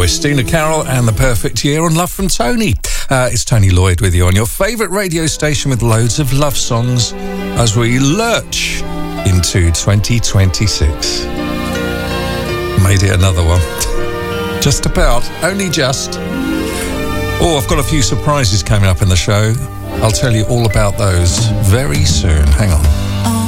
voice, Dina Carroll and The Perfect Year on Love from Tony. It's Tony Lloyd with you on your favourite radio station with loads of love songs as we lurch into 2026. Made it another one. Just about, only just. Oh, I've got a few surprises coming up in the show. I'll tell you all about those very soon. Hang on.